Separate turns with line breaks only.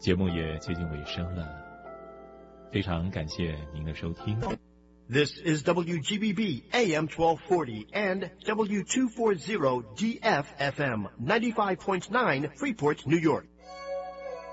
节目也接近尾声了，非常感谢您的收听。
This is WGBB AM 1240 and W240 DFFM 95.9 Freeport, New York.